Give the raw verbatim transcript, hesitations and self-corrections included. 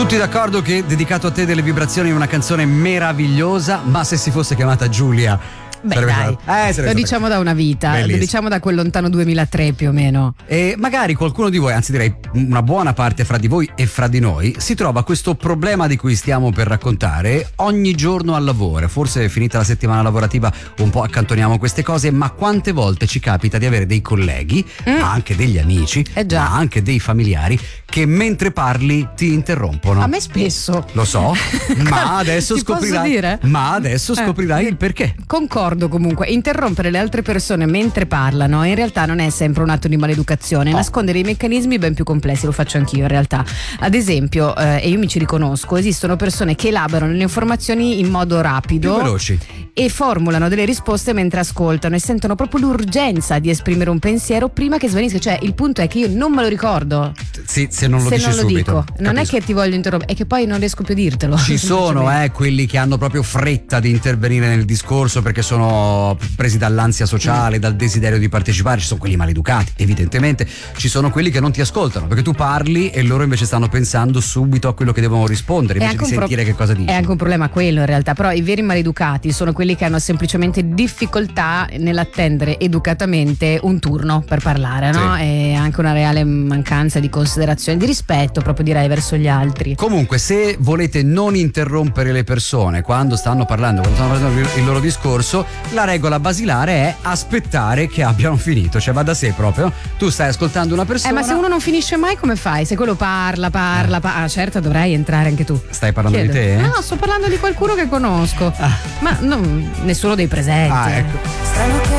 Tutti d'accordo che Dedicato a te delle vibrazioni è una canzone meravigliosa, ma se si fosse chiamata Giulia... Beh dai, eh, lo diciamo da una vita, Bellissimo. Lo diciamo da quel lontano duemilatré più o meno. E magari qualcuno di voi, anzi direi una buona parte fra di voi e fra di noi, si trova questo problema di cui stiamo per raccontare ogni giorno al lavoro. Forse finita la settimana lavorativa un po' accantoniamo queste cose, ma quante volte ci capita di avere dei colleghi, mm. ma anche degli amici, eh già. ma anche dei familiari che mentre parli ti interrompono. A me spesso. Lo so, ma adesso Ti scoprirai posso dire? Ma adesso scoprirai eh. il perché. Concordo comunque, interrompere le altre persone mentre parlano in realtà non è sempre un atto di maleducazione, oh. nasconde dei meccanismi ben più complessi, lo faccio anch'io in realtà. Ad esempio, eh, e io mi ci riconosco, esistono persone che elaborano le informazioni in modo rapido, più veloci, e formulano delle risposte mentre ascoltano e sentono proprio l'urgenza di esprimere un pensiero prima che svanisca. Cioè il punto è che io non me lo ricordo. Sì, se non lo se dici non lo subito. dico. Non Capisco. è che ti voglio interrompere, è che poi non riesco più a dirtelo. Ci sono eh, quelli che hanno proprio fretta di intervenire nel discorso perché sono presi dall'ansia sociale, mm. dal desiderio di partecipare. Ci sono quelli maleducati, evidentemente. Ci sono quelli che non ti ascoltano perché tu parli e loro invece stanno pensando subito a quello che devono rispondere invece di sentire pro- che cosa dici. È anche un problema quello in realtà, però i veri maleducati sono quelli che hanno semplicemente difficoltà nell'attendere educatamente un turno per parlare, no? Sì. E anche una reale mancanza di considerazione, di rispetto proprio direi verso gli altri. Comunque, se volete non interrompere le persone quando stanno parlando, quando stanno facendo il loro discorso, la regola basilare è aspettare che abbiano finito, cioè va da sé proprio. Tu stai ascoltando una persona. Eh, ma se uno non finisce mai come fai? Se quello parla, parla, eh. parla, ah, certo dovrai entrare anche tu. Stai parlando Chiedo. di te? Eh? No, sto parlando di qualcuno che conosco, ah. ma non, nessuno dei presenti. Ah, ecco. Strano che